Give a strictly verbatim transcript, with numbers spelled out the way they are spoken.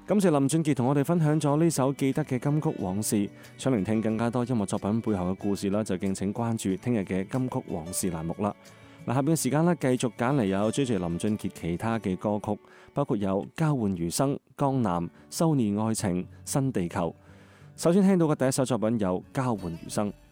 感謝林俊傑同我哋分享咗呢首記得嘅金曲往事。想聆聽更加多音樂作品背後嘅故事啦，就敬請關注聽日嘅金曲往事欄目啦。嗱，下邊嘅時間咧，繼續揀嚟有追住林俊傑其他嘅歌曲，包括有交換餘生、江南、修煉愛情、新地球。首先聽到嘅第一首作品有交換餘生。